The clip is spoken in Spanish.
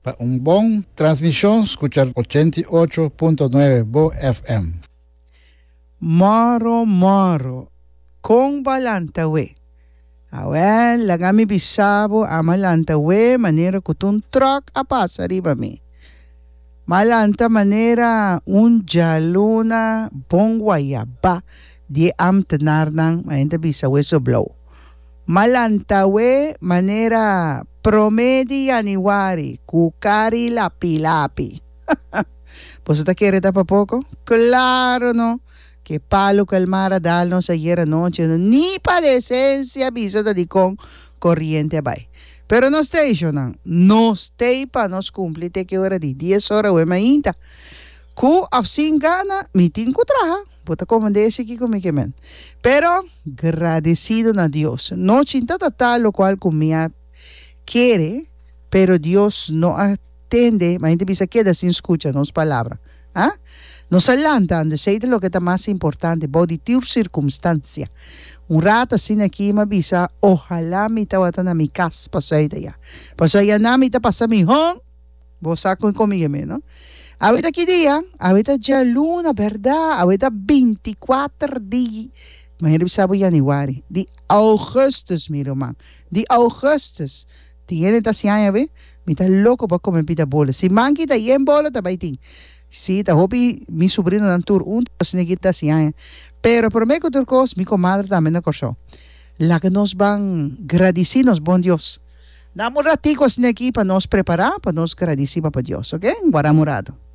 Para un buen transmisión, escuchar 88.9 Bo FM. Maro, kung balantawe. Awel, lagami bisabo amalantawe, manera kutun truck apas arriba mi. Malanta manera un jaluna bongwayaba di am tenarnang mainta bisawe so blow. Malantawe manera promedi aniwari kukari lapi-lapi. Pues esta quiere tapa poco? Claro, no. Que palo calmara dalnos ayer anoche, no, ni padecencia visa de con corriente bay. Pero no stationan, no stay pa nos cumplite que hora de 10 horas o mainta. Ku afsin gana, mitin ku traja, puta como desse aquí con mi kemen. Pero agradecido a Dios, no chinta tal lo cual comía quiere, pero Dios no atende, mainta visa queda sin escucha nos palabras. ¿Ah? Nos adelantan de ser lo que está más importante, body tir circunstancia. Un rato así aquí me avisa, ojalá mi tawatan a mi casa, pasay de ya. Pasay ya na mi ta pasa mi hon, vos saco conmigo, ¿no? Ahorita aquí día, ahorita ya luna, ¿verdad? Ahorita 24 días. Imagínate sabo januari. Di Augustus, mi román. Di Augustus. Tiene esta sianya, ¿ve? Mi está loco para comer pita bola. Si man kita yen bola, tabaiting. Sí, ta hopi mi sobrino dan tour un sinigita sianya. Pero por medio de cosas, mi comadre también no corso. La que nos van agradecidos, bon Dios. Damos ratico aquí para nos preparar, para nos agradecer para Dios, ¿ok? Guaramurado.